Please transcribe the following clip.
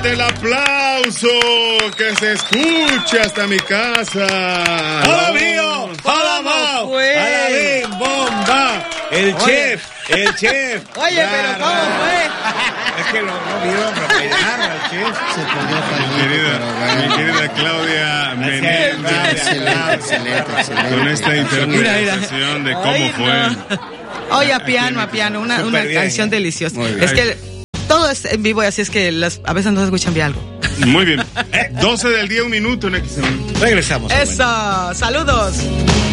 Fuerte el aplauso que se escucha hasta mi casa. ¡Hola mío! ¡Hola Mau! ¡Aladín! ¡Bomba! El chef. Oye, claro, pero ¿cómo fue? Es que no vieron atropellar al chef. Se podía mi querida Claudia Menéndez. Excelente. Con esta interpretación de cómo fue. Oye, a piano, una canción deliciosa. Es que todo es en vivo, así es que a veces no se escuchan bien algo. Muy bien. 12 del día, 1 minuto en XM. Regresamos. Eso, saludos.